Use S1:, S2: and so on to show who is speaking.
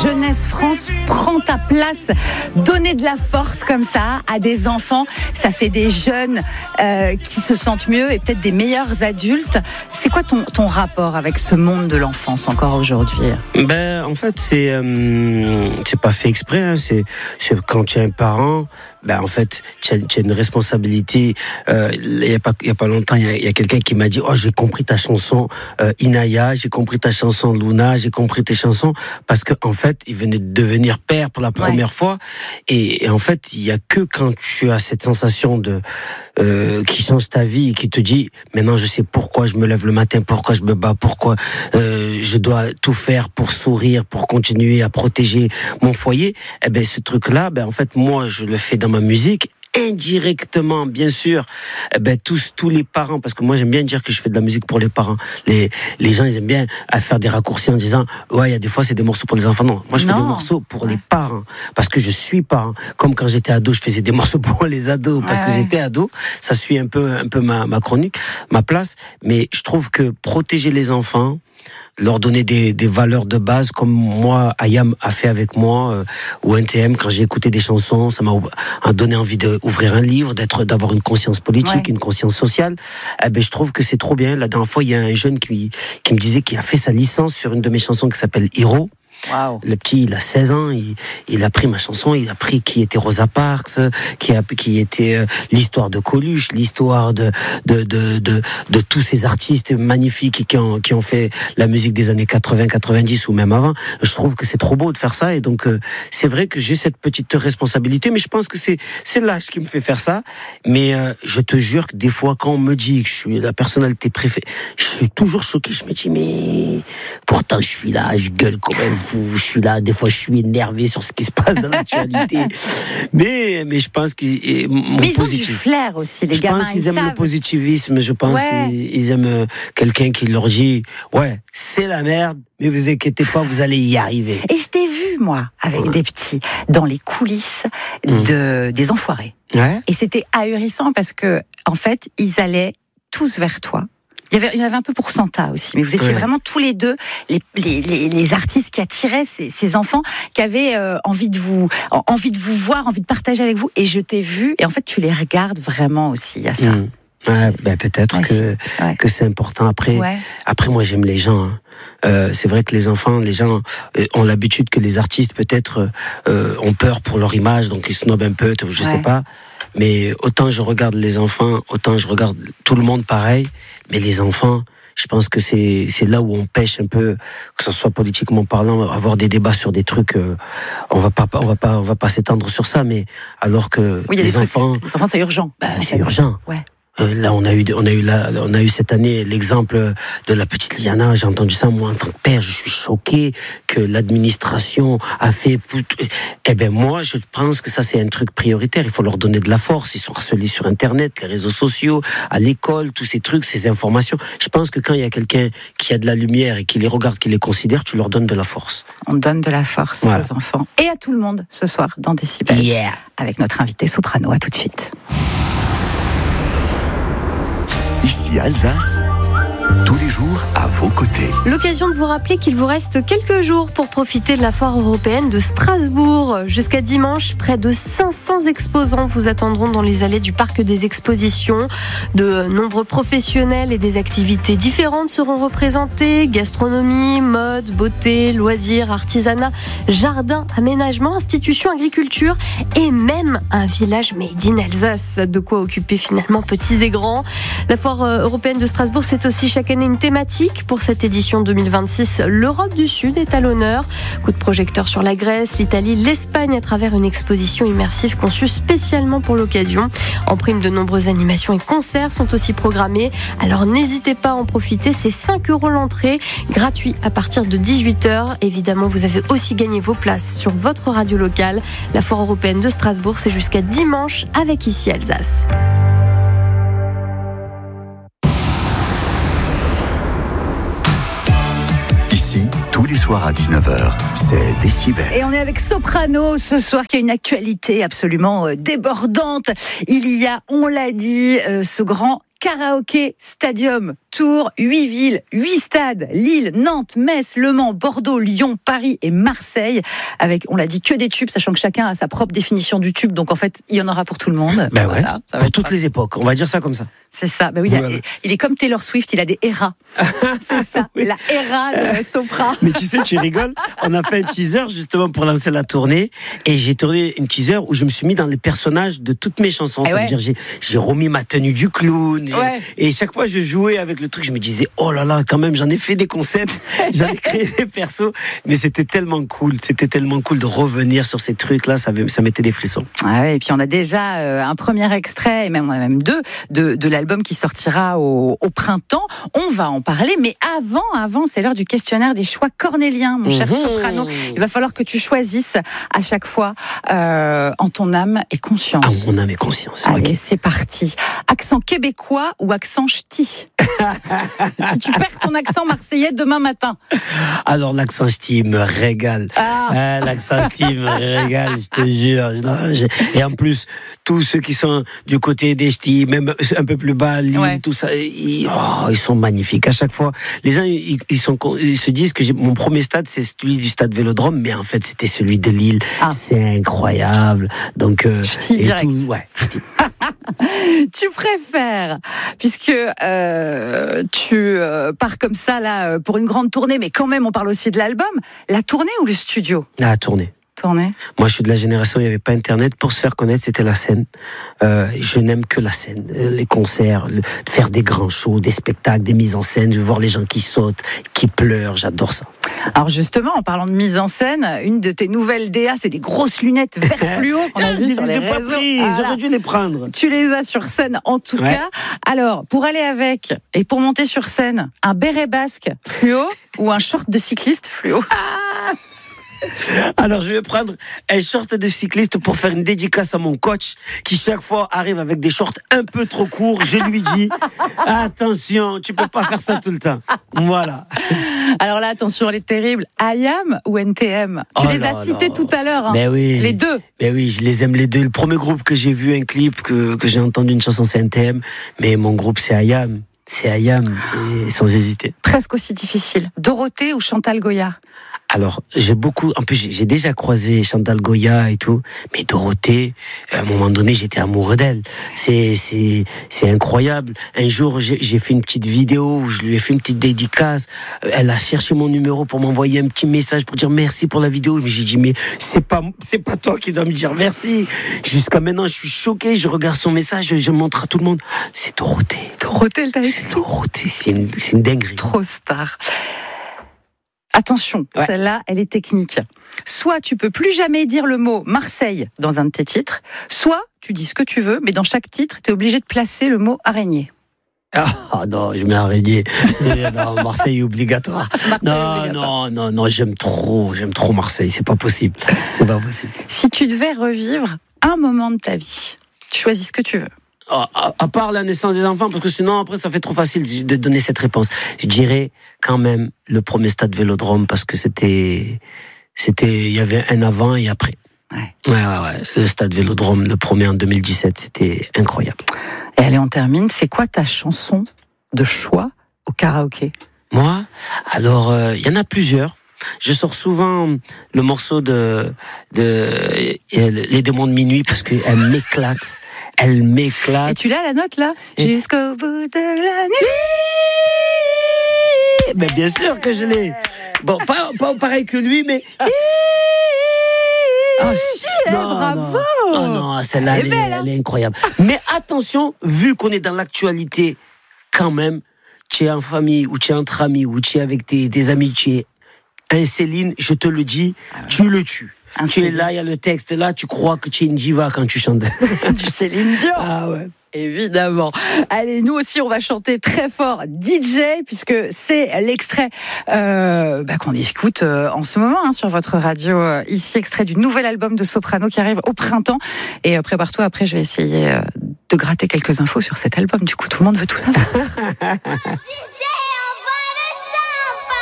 S1: Jeunesse France prend ta place. Donner de la force comme ça à des enfants, ça fait des jeunes qui se sentent mieux et peut-être des meilleurs adultes. C'est quoi ton rapport avec ce monde de l'enfance encore aujourd'hui ?
S2: En fait, c'est pas fait exprès. Hein. C'est quand tu es un parent. En fait, tu as une responsabilité. Il y a pas longtemps, il y a quelqu'un qui m'a dit j'ai compris ta chanson Inaya, j'ai compris ta chanson Luna, j'ai compris tes chansons parce que en fait, il venait de devenir père pour la première fois et en fait, il y a que quand tu as cette sensation de qui change ta vie et qui te dit maintenant je sais pourquoi je me lève le matin, pourquoi je me bats, pourquoi je dois tout faire pour sourire, pour continuer à protéger mon foyer. Ce truc-là, en fait, moi, je le fais dans ma musique. Indirectement, bien sûr, tous les parents, parce que moi j'aime bien dire que je fais de la musique pour les parents. Les gens, ils aiment bien à faire des raccourcis en disant il y a des fois c'est des morceaux pour les enfants. Non, moi je fais des morceaux pour les parents, parce que je suis parent. Comme quand j'étais ado, je faisais des morceaux pour les ados, parce que j'étais ado. Ça suit un peu ma chronique, ma place. Mais je trouve que protéger les enfants, leur donner des valeurs de base, comme moi, Ayam a fait avec moi, ou NTM, quand j'ai écouté des chansons, ça m'a donné envie d'ouvrir un livre, d'avoir une conscience politique, une conscience sociale. Je trouve que c'est trop bien. La dernière fois, il y a un jeune qui me disait qu'il a fait sa licence sur une de mes chansons qui s'appelle Hiro. Wow. Le petit, il a 16 ans, il a pris ma chanson, il a pris qui était Rosa Parks, qui était l'histoire de Coluche, l'histoire de tous ces artistes magnifiques qui ont fait la musique des années 80, 90 ou même avant. Je trouve que c'est trop beau de faire ça et donc c'est vrai que j'ai cette petite responsabilité, mais je pense que c'est l'âge qui me fait faire ça. Mais je te jure que des fois, quand on me dit que je suis la personnalité préférée, je suis toujours choqué. Je me dis mais pourtant je suis là, je gueule comme un fou. Je suis là, des fois je suis énervé sur ce qui se passe dans l'actualité. mais je pense qu'ils
S1: ils ont du flair aussi, les gamins.
S2: Je pense qu'ils aiment le positivisme. Je pense qu'ils aiment quelqu'un qui leur dit c'est la merde, mais vous inquiétez pas, vous allez y arriver.
S1: Et je t'ai vu, moi, avec des petits, dans les coulisses des Enfoirés. Ouais. Et c'était ahurissant parce que, en fait, ils allaient tous vers toi. Il y avait un peu pour Santa aussi, mais vous étiez vraiment tous les deux les artistes qui attiraient ces enfants, qui avaient envie de vous voir, envie de partager avec vous. Et je t'ai vu, et en fait, tu les regardes vraiment aussi à ça.
S2: Peut-être que c'est important. Après, moi, j'aime les gens. C'est vrai que les enfants, les gens ont l'habitude que les artistes, peut-être, ont peur pour leur image, donc ils snobent un peu, je sais pas. Mais autant je regarde les enfants, autant je regarde tout le monde pareil. Mais les enfants, je pense que c'est là où on pêche un peu, que ce soit politiquement parlant, avoir des débats sur des trucs. On va pas s'étendre sur ça, mais alors que les enfants,
S1: c'est urgent.
S2: C'est urgent. Ouais. Là, on a eu cette année l'exemple de la petite Liana. J'ai entendu ça, moi, en tant que père, je suis choqué que l'administration a fait. Moi, je pense que ça, c'est un truc prioritaire. Il faut leur donner de la force. Ils sont harcelés sur Internet, les réseaux sociaux, à l'école, tous ces trucs, ces informations. Je pense que quand il y a quelqu'un qui a de la lumière et qui les regarde, qui les considère, tu leur donnes de la force.
S1: On donne de la force aux enfants et à tout le monde ce soir dans Décibel. Avec notre invité soprano. À tout de suite.
S3: Ici Alsace, tous les jours à vos côtés.
S4: L'occasion de vous rappeler qu'il vous reste quelques jours pour profiter de la foire européenne de Strasbourg. Jusqu'à dimanche, près de 500 exposants vous attendront dans les allées du parc des expositions. De nombreux professionnels et des activités différentes seront représentés. Gastronomie, mode, beauté, loisirs, artisanat, jardin, aménagement, institutions, agriculture et même un village made in Alsace. De quoi occuper finalement petits et grands. La foire européenne de Strasbourg, c'est aussi chaque année une thématique. Pour cette édition 2026, l'Europe du Sud est à l'honneur. Coup de projecteur sur la Grèce, l'Italie, l'Espagne à travers une exposition immersive conçue spécialement pour l'occasion. En prime, de nombreuses animations et concerts sont aussi programmés. Alors n'hésitez pas à en profiter, c'est 5 € l'entrée, gratuit à partir de 18h. Évidemment, vous avez aussi gagné vos places sur votre radio locale. La foire européenne de Strasbourg, c'est jusqu'à dimanche avec Ici Alsace.
S3: Ici, tous les soirs à 19h, c'est Décibel.
S1: Et on est avec Soprano ce soir, qui a une actualité absolument débordante. Il y a, on l'a dit, ce grand Karaoké Stadium Tour, 8 villes, 8 stades, Lille, Nantes, Metz, Le Mans, Bordeaux, Lyon, Paris et Marseille, avec, on l'a dit, que des tubes, sachant que chacun a sa propre définition du tube, donc en fait, il y en aura pour tout le monde.
S2: Ben voilà, ouais, pour toutes les époques, on va dire ça comme ça.
S1: C'est ça, oui, il est comme Taylor Swift, il a des eras. C'est ça, oui. La era de Sopra.
S2: Mais tu sais, tu rigoles, on a fait un teaser justement pour lancer la tournée, et j'ai tourné une teaser où je me suis mis dans les personnages de toutes mes chansons. Ça veut dire j'ai remis ma tenue du clown, et chaque fois je jouais avec le truc, je me disais, oh là là, quand même, j'en ai fait des concepts, j'en ai créé des persos, mais c'était tellement cool de revenir sur ces trucs-là, ça mettait des frissons.
S1: Ah ouais, et puis on a déjà un premier extrait, et même on a même deux, de l'album qui sortira au printemps. On va en parler, mais avant, c'est l'heure du questionnaire des choix cornéliens, mon cher Soprano. Il va falloir que tu choisisses à chaque fois en ton âme et conscience.
S2: Ah, mon âme et conscience.
S1: Allez,
S2: okay.
S1: C'est parti. Accent québécois ou accent ch'ti? Si tu perds ton accent marseillais demain matin.
S2: Alors, l'accent ch'ti me régale. L'accent ch'ti me régale, je te jure. Et en plus, tous ceux qui sont du côté des ch'tis, même un peu plus bas, Lille, tout ça, ils sont magnifiques. À chaque fois, les gens, ils se disent que mon premier stade, c'est celui du stade Vélodrome, mais en fait, c'était celui de Lille. C'est incroyable. Donc,
S1: ch'ti direct.
S2: Ch'ti.
S1: Tu préfères, puisque tu pars comme ça là pour une grande tournée, mais quand même on parle aussi de l'album, la tournée ou le studio? La tournée.
S2: Moi, je suis de la génération où il n'y avait pas Internet. Pour se faire connaître, c'était la scène. Je n'aime que la scène. Les concerts, faire des grands shows, des spectacles, des mises en scène, voir les gens qui sautent, qui pleurent. J'adore ça.
S1: Alors justement, en parlant de mise en scène, une de tes nouvelles DA, c'est des grosses lunettes vert fluo qu'on a vues sur les réseaux.
S2: Pas pris, j'aurais dû les prendre.
S1: Tu les as sur scène en tout cas. Alors, pour aller avec et pour monter sur scène, un béret basque fluo ou un short de cycliste fluo?
S2: Alors, je vais prendre un short de cycliste pour faire une dédicace à mon coach qui chaque fois arrive avec des shorts un peu trop courts. Je lui dis, attention, tu peux pas faire ça tout le temps. Voilà.
S1: Alors là, attention, elle est terrible. IAM ou NTM? Tu les as cités tout à l'heure.
S2: Mais oui.
S1: Les deux.
S2: Mais oui, je les aime les deux. Le premier groupe que j'ai vu un clip, que j'ai entendu une chanson, c'est NTM. Mais mon groupe, c'est IAM. C'est IAM, et sans hésiter.
S1: Presque aussi difficile. Dorothée ou Chantal Goya?
S2: Alors, en plus, j'ai déjà croisé Chantal Goya et tout, mais Dorothée, à un moment donné, j'étais amoureux d'elle. C'est incroyable. Un jour, j'ai fait une petite vidéo où je lui ai fait une petite dédicace. Elle a cherché mon numéro pour m'envoyer un petit message pour dire merci pour la vidéo. Mais j'ai dit, mais c'est pas toi qui dois me dire merci. Jusqu'à maintenant, je suis choqué. Je regarde son message, je montre à tout le monde. C'est Dorothée.
S1: Dorothée, elle t'a dit.
S2: C'est Dorothée. C'est une dinguerie.
S1: Trop star. Attention, celle-là, elle est technique. Soit tu peux plus jamais dire le mot Marseille dans un de tes titres, soit tu dis ce que tu veux, mais dans chaque titre, tu es obligé de placer le mot araignée.
S2: Ah non, je mets araignée. Non, Marseille est obligatoire. Non, j'aime trop Marseille, c'est pas possible.
S1: Si tu devais revivre un moment de ta vie, tu choisis ce que tu veux.
S2: À part la naissance des enfants, parce que sinon après ça fait trop facile de donner cette réponse. Je dirais quand même le premier stade Vélodrome, parce que il y avait un avant et après. Ouais. Le stade Vélodrome, le premier en 2017, c'était incroyable.
S1: Et allez, on termine. C'est quoi ta chanson de choix au karaoké?
S2: Moi, alors il y en a plusieurs. Je sors souvent le morceau de Les Démons de Minuit parce qu'elle m'éclate. Elle m'éclate.
S1: Et tu l'as la note là? Jusqu'au bout de la nuit.
S2: Mais bien sûr que je l'ai. Bon, pas pareil que lui, mais.
S1: Bravo.
S2: Non, celle-là, elle est incroyable. Mais attention, vu qu'on est dans l'actualité, quand même, tu es en famille, ou tu es entre amis, ou tu es avec tes amis, tu es un Céline, je te le dis, tu le tues. Tu es là, il y a le texte, là, tu crois que tu es une diva quand tu chantes.
S1: Du Céline Dion.
S2: Ah ouais.
S1: Évidemment. Allez, nous aussi, on va chanter très fort DJ, puisque c'est l'extrait qu'on écoute en ce moment sur votre radio. Ici, extrait du nouvel album de Soprano qui arrive au printemps. Et prépare-toi, après, je vais essayer de gratter quelques infos sur cet album. Du coup, tout le monde veut tout savoir. DJ